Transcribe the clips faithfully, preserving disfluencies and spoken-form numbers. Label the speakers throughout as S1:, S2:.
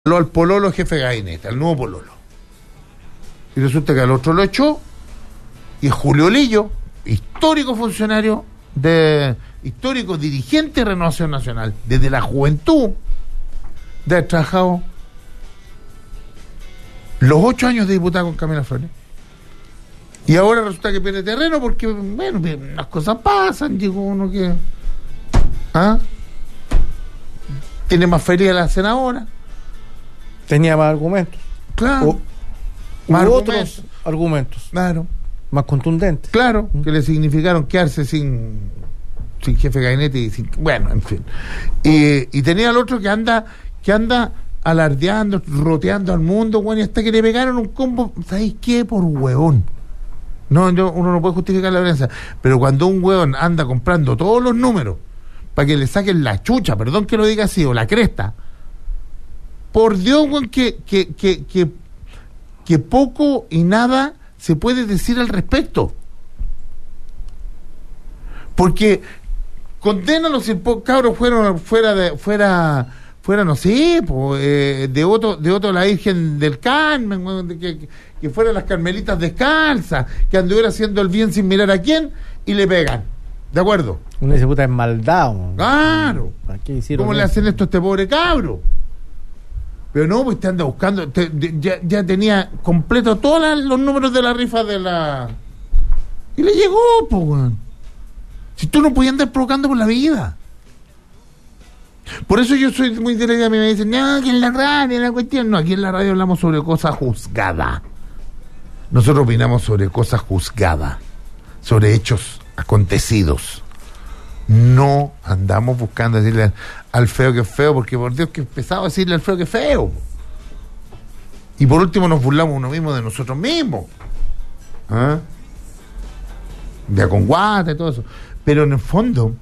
S1: al pololo jefe de gabinete, al nuevo pololo. Y resulta que al otro lo echó, y es Julio Lillo, histórico funcionario, de histórico dirigente de Renovación Nacional, desde la juventud, de haber trabajado los ocho años de diputado con Camila Flores. Y ahora resulta que pierde terreno porque, bueno, las cosas pasan, digo uno que... ¿Ah? Tiene más feria la senadora.
S2: Tenía más argumentos.
S1: Claro.
S2: O,
S1: más
S2: otros
S1: argumentos.
S2: argumentos.
S1: Claro.
S2: Más contundentes.
S1: Claro, mm. que le significaron quedarse sin, sin jefe de gabinete y sin... Bueno, en fin. Y, y tenía al otro que anda, que anda alardeando, roteando al mundo, bueno, y hasta que le pegaron un combo, ¿sabéis qué? Por huevón. No, yo, uno no puede justificar la violencia, pero cuando un huevón anda comprando todos los números para que le saquen la chucha, perdón que lo diga así, o la cresta, por Dios, huevón, que, que, que, que, que poco y nada se puede decir al respecto. Porque condénalos si los cabros fueron fuera de, fuera, fuera, no sé, po, eh, de otro, de otro la Virgen del Carmen, que, que, que fueran las carmelitas descalzas, que anduviera haciendo el bien sin mirar a quién, y le pegan. ¿De acuerdo?
S2: Uno dice, puta, es maldad.
S1: Claro. ¿Cómo le hacen esto a este pobre cabro? Pero no, pues te anda buscando, te, de, ya, ya tenía completo todos la, los números de la rifa de la... Y le llegó, pues, weón. Si tú no podías andar provocando por la vida. Por eso yo soy muy directa, a mí me dicen, no, que en la radio, en la cuestión... No, aquí en la radio hablamos sobre cosas juzgadas. Nosotros opinamos sobre cosas juzgadas, sobre hechos acontecidos. No andamos buscando decirle al, al feo que es feo, porque por Dios que es pesado decirle al feo que es feo. Y por último nos burlamos uno mismo de nosotros mismos. ¿Ah? De Aconguata y todo eso. Pero en el fondo,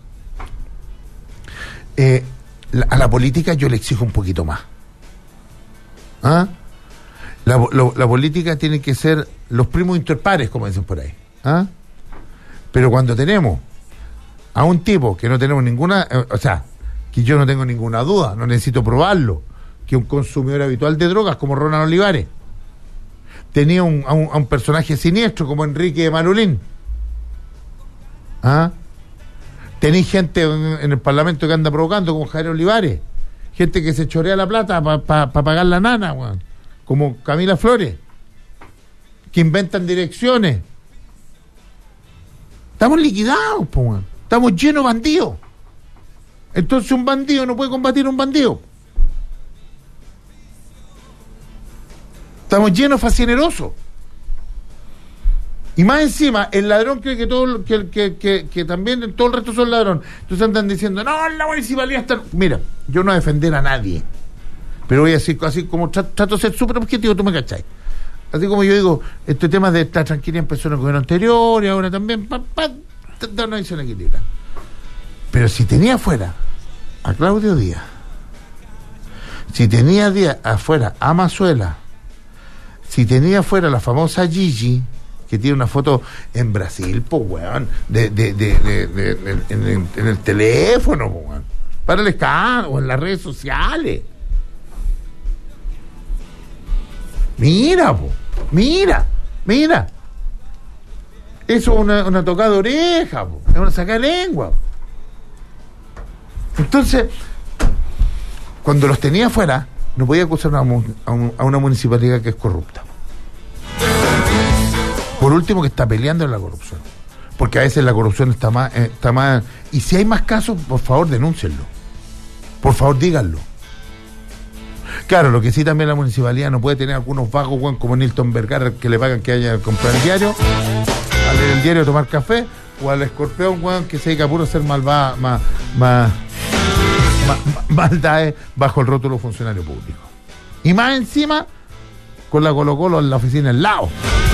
S1: eh, la, a la política yo le exijo un poquito más. ¿Ah? La, lo, la política tiene que ser los primos interpares, como dicen por ahí. ¿Ah? Pero cuando tenemos a un tipo que no tenemos ninguna, eh, o sea, que yo no tengo ninguna duda, no necesito probarlo, que un consumidor habitual de drogas como Ronald Olivares, tenía un, a, un, a un personaje siniestro como Enrique de Marulín. ¿Ah? Tenéis gente en, en el Parlamento que anda provocando como Javier Olivares, gente que se chorea la plata para pa, pa pagar la nana, man, como Camila Flores, que inventan direcciones. Estamos liquidados, po, man. Estamos llenos de bandidos. Entonces un bandido no puede combatir a un bandido. Estamos llenos de facinerosos. Y más encima, el ladrón cree que todo que, que, que, que también todo el resto son ladrones. Entonces andan diciendo, no, la municipalidad está... Mira, yo no voy a defender a nadie, pero voy a decir, así como trato, trato de ser súper objetivo, tú me cachai. Así como yo digo, este tema de estar tranquila empezó en el gobierno anterior y ahora también, pa, pa, da una visión equilibrada. Pero si tenía afuera a Claudio Díaz, si tenía Díaz afuera a Mazuela, si tenía afuera la famosa Gigi, que tiene una foto en Brasil, pues, weón, de, de, de, de, de, de en, en, en el teléfono, pues, weón, para el escándalo, o en las redes sociales. Mira, po, mira, mira. Eso es una, una tocada de oreja, po, es una sacada de lengua. Entonces, cuando los tenía afuera, no podía acusar a una, a, un, a una municipalidad que es corrupta. Por último, que está peleando en la corrupción. Porque a veces la corrupción está más, eh, está más... Y si hay más casos, por favor, denúncienlo. Por favor, díganlo. Claro, lo que sí también la municipalidad no puede tener algunos vagos, bueno, como Nilton Vergara, que le pagan que haya que comprar el diario, a leer el diario, a tomar café, o al escorpión, bueno, que se dedica a puro hacer malva, ma, ma, ma, ma, maldades bajo el rótulo funcionario público. Y más encima, con la Colo Colo en la oficina al lado.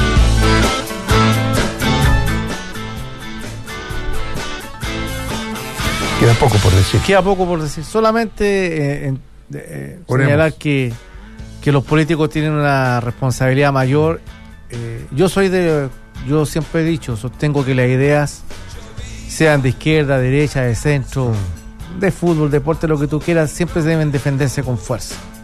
S1: Queda poco por decir.
S2: Queda poco por decir. Solamente eh, en, eh, señalar que, que los políticos tienen una responsabilidad mayor. Eh, yo soy de... Yo siempre he dicho, sostengo que las ideas, sean de izquierda, derecha, de centro, de fútbol, deporte, lo que tú quieras, siempre deben defenderse con fuerza.